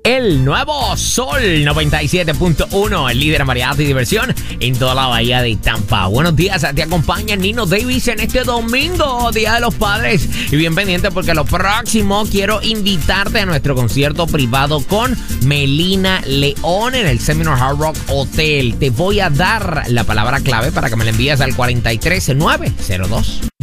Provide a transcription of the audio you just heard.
El nuevo Sol 97.1, el líder en variedad y diversión en toda la bahía de Tampa. Buenos días, te acompaña Nino Davis en este domingo, Día de los Padres. Y bien pendiente porque lo próximo quiero invitarte a nuestro concierto privado con Melina León en el Seminar Hard Rock Hotel. Te voy a dar la palabra clave para que me la envíes al 43902.